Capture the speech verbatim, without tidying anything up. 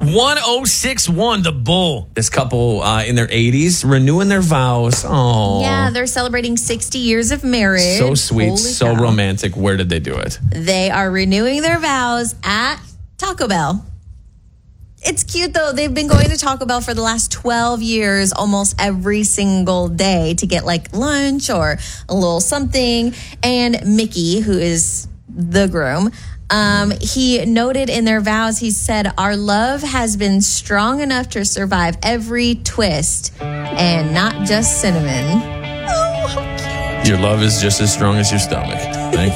one oh six one, the Bull. This couple uh, in their eighties renewing their vows. Oh, Yeah, they're celebrating sixty years of marriage. So sweet, Holy so cow. romantic. Where did they do it? They are renewing their vows at Taco Bell. It's cute, though. They've been going to Taco Bell for the last twelve years, almost every single day to get like lunch or a little something. And Mickey, who is the groom, um, he noted in their vows, he said, our love has been strong enough to survive every twist and not just cinnamon. Oh, how cute. Your love is just as strong as your stomach. Thank